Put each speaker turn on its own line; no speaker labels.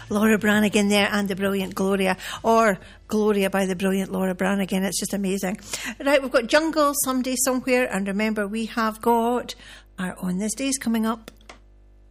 Laura Branigan there and the brilliant Gloria, or Gloria by the brilliant Laura Branigan. It's just amazing. Right, we've got Jungle Someday Somewhere, and remember we have got our On This Days coming up.